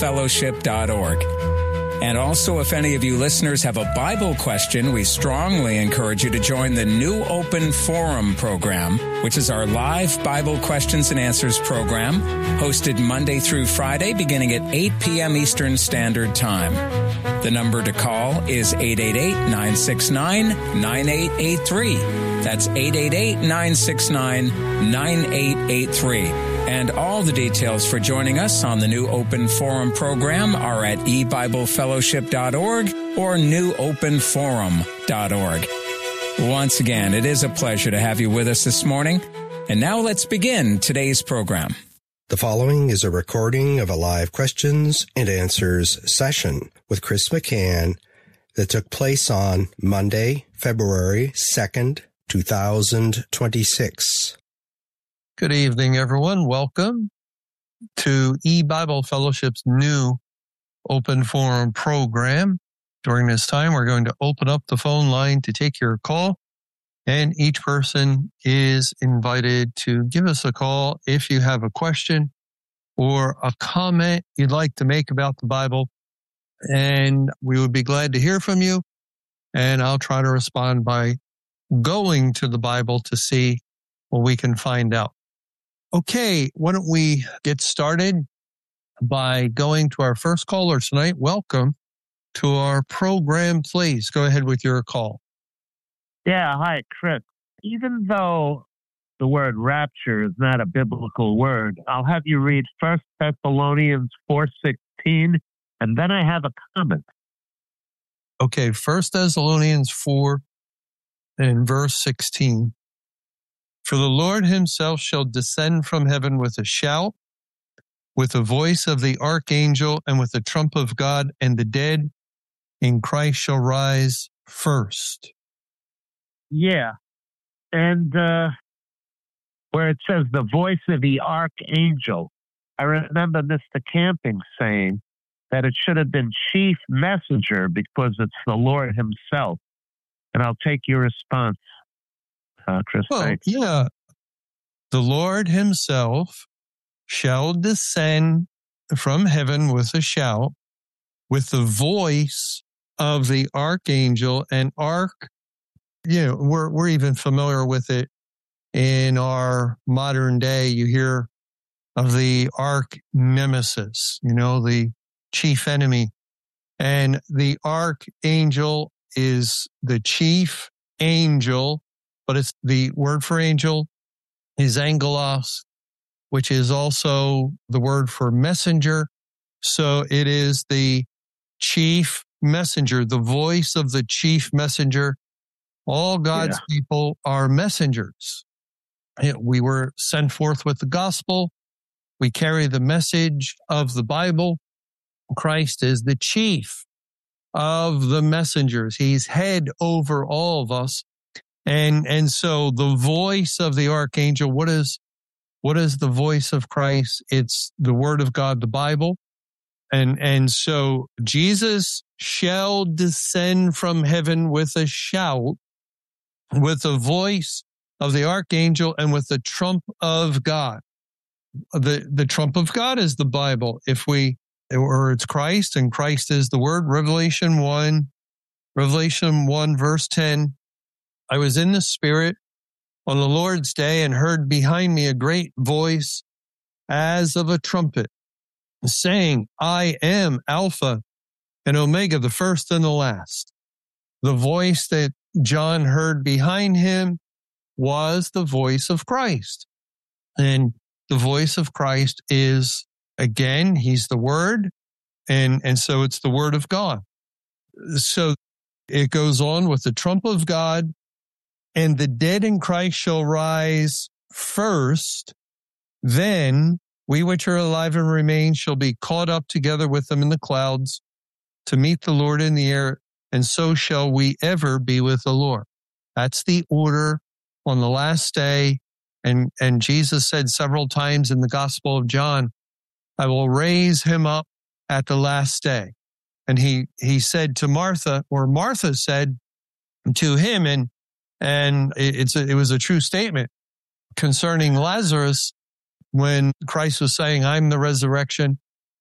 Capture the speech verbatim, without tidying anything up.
fellowship dot org. And also, if any of you listeners have a Bible question, we strongly encourage you to join the New Open Forum program, which is our live Bible questions and answers program, hosted Monday through Friday, beginning at eight p.m. Eastern Standard Time. The number to call is eight eight eight, nine six nine, nine eight eight three. That's eight eight eight, nine six nine, nine eight eight three. And all the details for joining us on the New Open Forum program are at e bible fellowship dot org or new open forum dot org. Once again, it is a pleasure to have you with us this morning. And now let's begin today's program. The following is a recording of a live questions and answers session with Chris McCann that took place on Monday, February second, two thousand twenty-six. Good evening, everyone. Welcome to E-Bible Fellowship's new Open Forum program. During this time, we're going to open up the phone line to take your call, and each person is invited to give us a call if you have a question or a comment you'd like to make about the Bible, and we would be glad to hear from you, and I'll try to respond by going to the Bible to see what we can find out. Okay, why don't we get started by going to our first caller tonight. Welcome to our program. Please go ahead with your call. Yeah, hi, Chris. Even though the word rapture is not a biblical word, I'll have you read First Thessalonians four sixteen, and then I have a comment. Okay, First Thessalonians four and verse sixteen. For the Lord himself shall descend from heaven with a shout, with the voice of the archangel, and with the trump of God, and the dead in Christ shall rise first. Yeah. And uh, where it says the voice of the archangel, I remember Mister Camping saying that it should have been chief messenger because it's the Lord himself. And I'll take your response. Uh, Chris, well, thanks. yeah, the Lord himself shall descend from heaven with a shout, with the voice of the archangel. And arch, you know, we're we're even familiar with it in our modern day. You hear of the arch nemesis, you know, the chief enemy, and the archangel is the chief angel. But it's the word for angel is angelos, which is also the word for messenger. So it is the chief messenger, the voice of the chief messenger. All God's yeah. people are messengers. We were sent forth with the gospel. We carry the message of the Bible. Christ is the chief of the messengers. He's head over all of us. And and so the voice of the archangel, what is what is the voice of Christ? It's the word of God, the Bible. And and so Jesus shall descend from heaven with a shout, with the voice of the archangel, and with the trump of God. The the trump of God is the Bible. If we or it's Christ, and Christ is the word. Revelation one, Revelation one, verse ten. I was in the Spirit on the Lord's day and heard behind me a great voice as of a trumpet, saying, I am Alpha and Omega, the first and the last. The voice that John heard behind him was the voice of Christ. And the voice of Christ is, again, he's the Word, and, and so it's the Word of God. So it goes on with the trump of God, and the dead in Christ shall rise first. Then we which are alive and remain shall be caught up together with them in the clouds to meet the Lord in the air, and so shall we ever be with the Lord. That's the order on the last day. And, and Jesus said several times in the Gospel of John, I will raise him up at the last day. And he, he said to Martha, or Martha said to him, and And it's a, it was a true statement concerning Lazarus when Christ was saying, I'm the resurrection